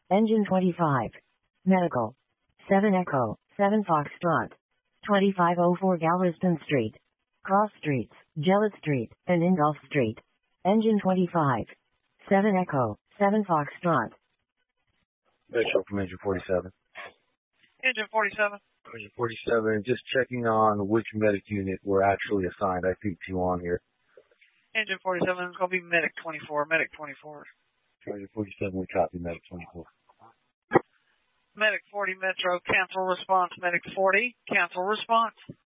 Engine 25. Medical. 7 Echo, 7 Foxtrot. 2504 Galveston Street. Cross Streets, Gillett Street, and Ingolf Street. Engine 25. 7 Echo, 7 Foxtrot. Metro from Engine 47. Engine 47. Engine 47, just checking on which medic unit we're actually assigned. I peeked you on here. Engine 47 is going to be Medic 24. Medic 24. Engine 47, we copy Medic 24. Medic 40 Metro, cancel response. Medic 40, cancel response.